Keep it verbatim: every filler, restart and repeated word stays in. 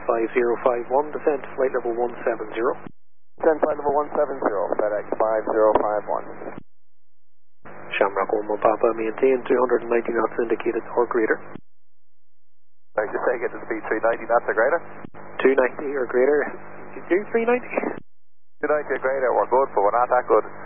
five zero five one, descent flight level one seven zero. Descent flight level one seven zero, FedEx five zero five one. Shamrock one one Papa, maintain two hundred ninety knots indicated or greater. I just take it to speed three ninety knots or greater? two ninety or greater. Did you do three ninety? two ninety or greater, we're good, but we're not that good.